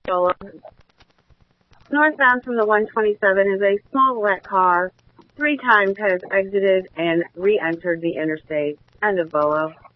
Bolo. Northbound from the 127 is a small black car. 3 times has exited and re-entered the interstate. End of Bolo.